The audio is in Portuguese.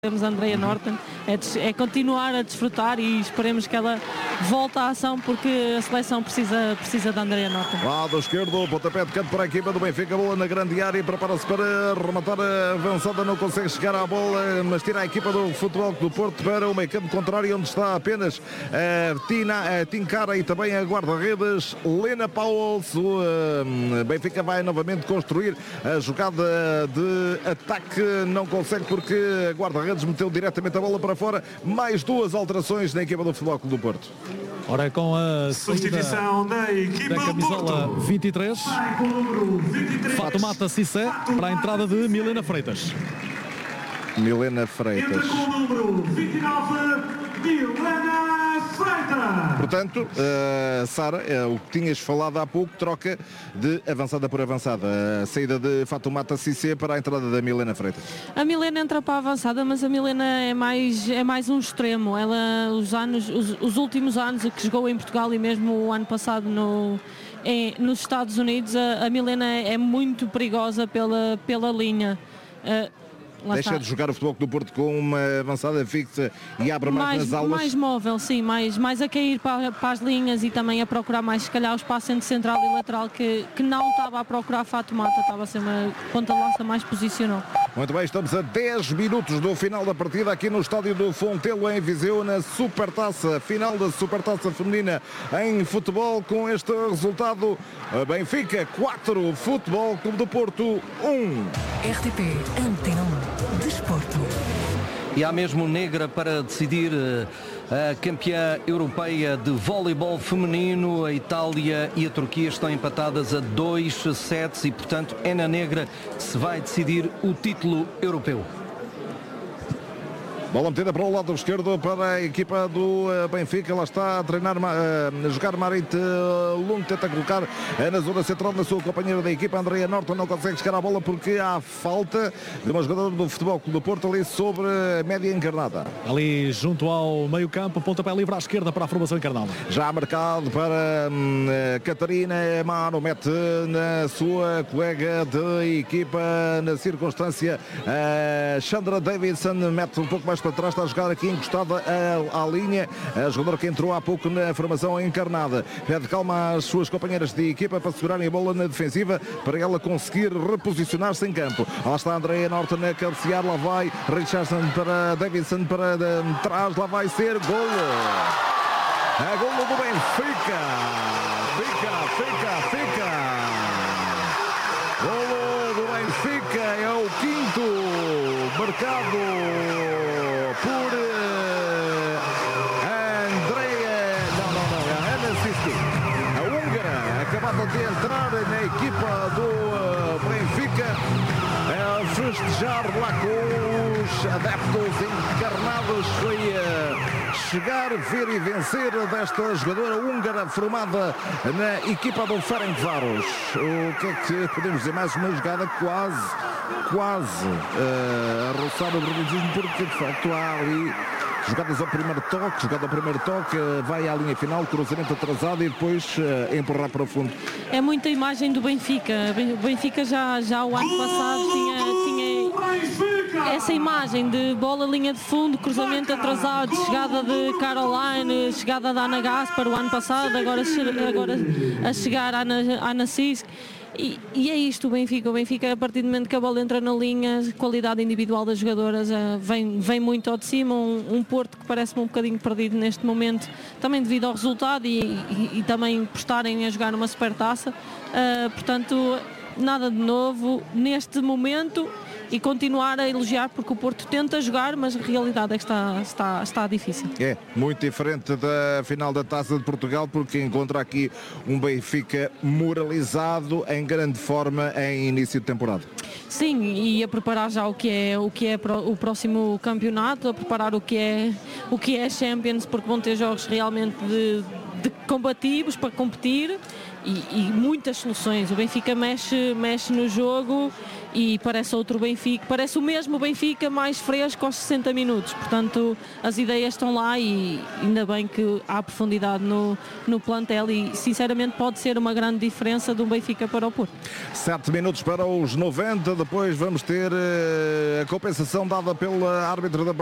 Temos a Andrea Norton, é continuar a desfrutar e esperemos que ela volte à ação porque a seleção precisa da Andrea Norton. Lado esquerdo, pontapé de canto para a equipa do Benfica, bola na grande área, prepara-se para rematar a avançada, não consegue chegar à bola, mas tira a equipa do Futebol do Porto para o meio campo contrário, onde está apenas a Tincara e também a guarda-redes Lena Pauls. O Benfica vai novamente construir a jogada de ataque, não consegue porque a guarda-redes meteu diretamente a bola para fora. Mais duas alterações na equipa do Futebol Clube do Porto. Ora, com a substituição da equipa da camisola 23, Fatoumata Cissé para a entrada de Milena Freitas. Milena Freitas. Com o número 29, Milena Freitas. Portanto, Sara, o que tinhas falado há pouco, troca de avançada por avançada. A saída de Fatoumata Cissé para a entrada da Milena Freitas. A Milena entra para a avançada, mas a Milena é mais um extremo. Ela, os últimos anos, que jogou em Portugal e mesmo o ano passado nos Estados Unidos, a Milena é muito perigosa pela linha. Deixa de jogar o Futebol do Porto com uma avançada fixa e abre mais nas aulas. Mais móvel, sim, mais a cair para as linhas e também a procurar mais, se calhar, o espaço entre central e lateral que não estava a procurar Fatoumata, estava a ser uma ponta de lança mais posicional. Muito bem, estamos a 10 minutos do final da partida aqui no estádio do Fontelo, em Viseu, na Supertaça, final da Supertaça feminina em futebol, com este resultado: Benfica 4, Futebol Clube do Porto 1. RTP Antena 1 Desporto. E há mesmo negra para decidir a campeã europeia de voleibol feminino. A Itália e a Turquia estão empatadas a 2 sets e, portanto, é na negra que se vai decidir o título europeu. Bola metida para o lado esquerdo para a equipa do Benfica. Lá está a treinar, a jogar Marit Lund. Tenta colocar na zona central na sua companheira da equipa, Andrea Norton. Não consegue chegar à bola porque há falta de uma jogadora do Futebol Clube do Porto ali sobre a média encarnada. Ali junto ao meio campo, pontapé livre à esquerda para a formação encarnada. Já marcado para Catarina Amaro. Mete na sua colega de equipa na circunstância. Chandra Davidson mete um pouco mais para trás, está a jogar aqui encostada à linha, a jogadora que entrou há pouco na formação encarnada. Pede calma às suas companheiras de equipa para segurarem a bola na defensiva, para ela conseguir reposicionar-se em campo. Lá está a Andrea Norton a cabecear, lá vai Richardson para Davidson, para trás, lá vai ser golo. É golo do Benfica. Fica. Golo do Benfica, é o quinto marcado por Ana Siski, a húngara, acabada de entrar na equipa do Benfica, a festejar lá com os adeptos encarnados. Foi chegar, ver e vencer desta jogadora húngara formada na equipa do Ferencváros. O que é que podemos dizer? Mais uma jogada quase a roçar o brilhantismo, porque de facto há ali jogada ao primeiro toque, vai à linha final, cruzamento atrasado e depois empurrar para o fundo. É muita imagem do Benfica. O Benfica já o ano passado tinha essa imagem de bola, linha de fundo, cruzamento atrasado, chegada de Caroline, chegada da Ana Gaspar o ano passado, agora a chegar a Ana Sisk. E é isto, o Benfica, a partir do momento que a bola entra na linha, qualidade individual das jogadoras vem muito ao de cima. Um Porto que parece-me um bocadinho perdido neste momento, também devido ao resultado e também por estarem a jogar numa supertaça. Portanto, nada de novo neste momento e continuar a elogiar, porque o Porto tenta jogar, mas a realidade é que está difícil. É muito diferente da final da Taça de Portugal, porque encontra aqui um Benfica moralizado, em grande forma em início de temporada. Sim, e a preparar já o que é o próximo campeonato, a preparar o que é Champions, porque vão ter jogos realmente de combativos para competir. E muitas soluções. O Benfica mexe no jogo e parece outro Benfica, parece o mesmo Benfica mais fresco aos 60 minutos, portanto as ideias estão lá e ainda bem que há profundidade no plantel e sinceramente pode ser uma grande diferença de um Benfica para o Porto. 7 minutos para os 90, depois vamos ter a compensação dada pela árbitra da